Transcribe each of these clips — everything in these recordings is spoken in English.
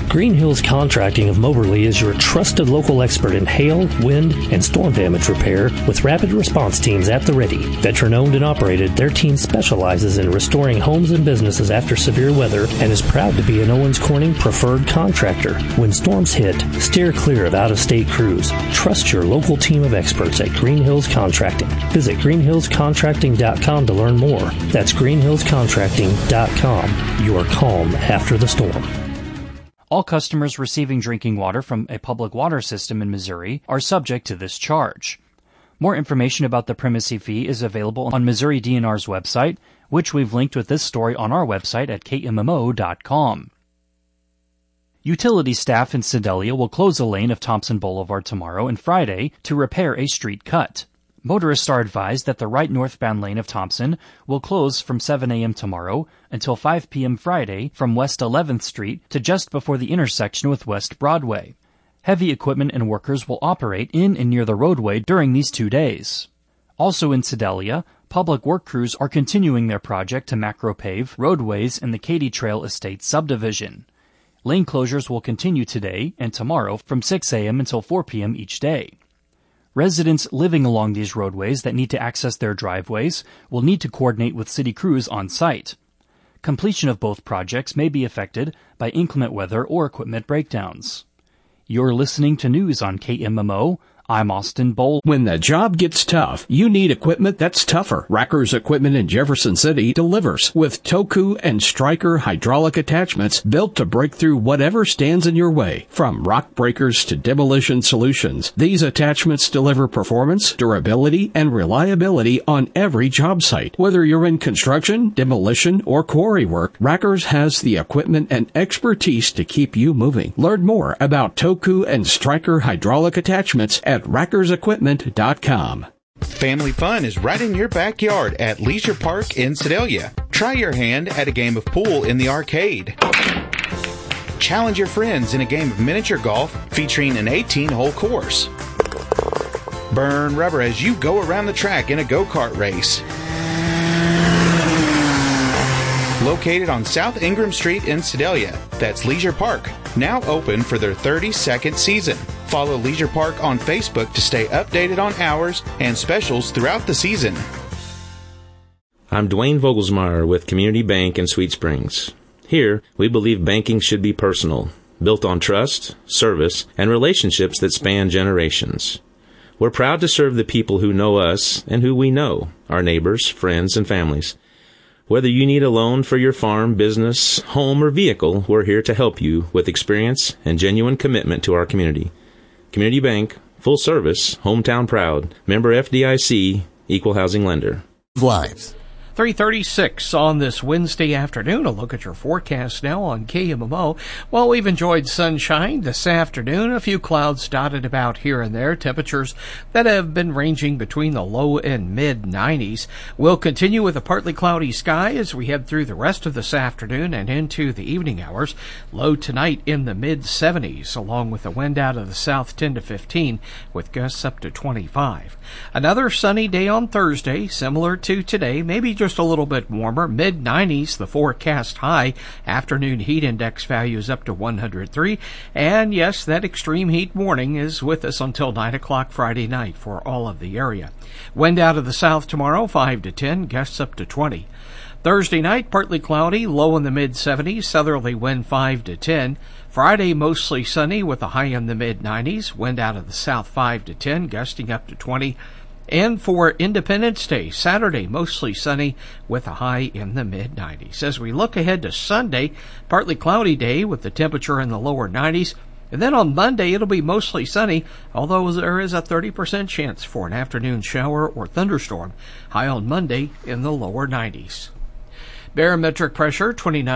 Green Hills Contracting of Moberly is your trusted local expert in hail, wind, and storm damage repair with rapid response teams at the ready. Veteran-owned and operated, their team specializes in restoring homes and businesses after severe weather and is proud to be an Owens Corning preferred contractor. When storms hit, steer clear of out-of-state crews. Trust your local team of experts at Green Hills Contracting. Visit greenhillscontracting.com to learn more. That's greenhillscontracting.com. Your calm after the storm. All customers receiving drinking water from a public water system in Missouri are subject to this charge. More information about the primacy fee is available on Missouri DNR's website, which we've linked with this story on our website at kmmo.com. Utility staff in Sedalia will close a lane of Thompson Boulevard tomorrow and Friday to repair a street cut. Motorists are advised that the right northbound lane of Thompson will close from 7 a.m. tomorrow until 5 p.m. Friday from West 11th Street to just before the intersection with West Broadway. Heavy equipment and workers will operate in and near the roadway during these 2 days. Also in Sedalia, public work crews are continuing their project to macro-pave roadways in the Katy Trail Estates subdivision. Lane closures will continue today and tomorrow from 6 a.m. until 4 p.m. each day. Residents living along these roadways that need to access their driveways will need to coordinate with city crews on site. Completion of both projects may be affected by inclement weather or equipment breakdowns. You're listening to news on KMMO. I'm Austin Bowl. When the job gets tough, you need equipment that's tougher. Racker's Equipment in Jefferson City delivers with Toku and Stryker hydraulic attachments built to break through whatever stands in your way. From rock breakers to demolition solutions, these attachments deliver performance, durability, and reliability on every job site. Whether you're in construction, demolition, or quarry work, Racker's has the equipment and expertise to keep you moving. Learn more about Toku and Stryker hydraulic attachments at rackersequipment.com. Family fun is right in your backyard at Leisure Park in Sedalia. Try your hand at a game of pool in the arcade. Challenge your friends in a game of miniature golf featuring an 18-hole course. Burn rubber as you go around the track in a go-kart race. Located on South Ingram Street in Sedalia, that's Leisure Park, now open for their 32nd season. Follow Leisure Park on Facebook to stay updated on hours and specials throughout the season. I'm Dwayne Vogelsmeyer with Community Bank in Sweet Springs. Here, we believe banking should be personal, built on trust, service, and relationships that span generations. We're proud to serve the people who know us and who we know, our neighbors, friends, and families. Whether you need a loan for your farm, business, home, or vehicle, we're here to help you with experience and genuine commitment to our community. Community Bank, full service, hometown proud, member FDIC, equal housing lender. Lives. 3:36 on this Wednesday afternoon. A look at your forecast now on KMMO. Well, we've enjoyed sunshine this afternoon. A few clouds dotted about here and there. Temperatures that have been ranging between the low and mid-90s. We'll continue with a partly cloudy sky as we head through the rest of this afternoon and into the evening hours. Low tonight in the mid-70s, along with a wind out of the south 10 to 15, with gusts up to 25. Another sunny day on Thursday, similar to today, maybe just a little bit warmer, mid-90s, the forecast high. Afternoon heat index values up to 103. And yes, that extreme heat warning is with us until 9 o'clock Friday night for all of the area. Wind out of the south tomorrow, 5 to 10, gusts up to 20. Thursday night, partly cloudy, low in the mid-70s, southerly wind 5 to 10. Friday, mostly sunny with a high in the mid-90s, wind out of the south 5 to 10, gusting up to 20. And for Independence Day, Saturday, mostly sunny with a high in the mid-90s. As we look ahead to Sunday, partly cloudy day with the temperature in the lower 90s. And then on Monday, it'll be mostly sunny, although there is a 30% chance for an afternoon shower or thunderstorm. High on Monday in the lower 90s. Barometric pressure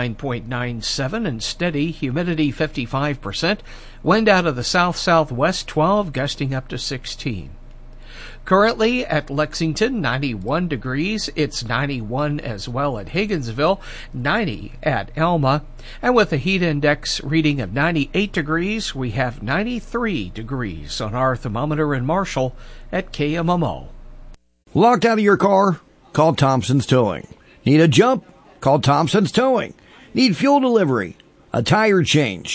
29.97 and steady, humidity 55%. Wind out of the south-southwest 12, gusting up to 16. Currently at Lexington, 91 degrees. It's 91 as well at Higginsville, 90 at Elma. And with a heat index reading of 98 degrees, we have 93 degrees on our thermometer in Marshall at KMMO. Locked out of your car? Call Thompson's Towing. Need a jump? Call Thompson's Towing. Need fuel delivery? A tire change?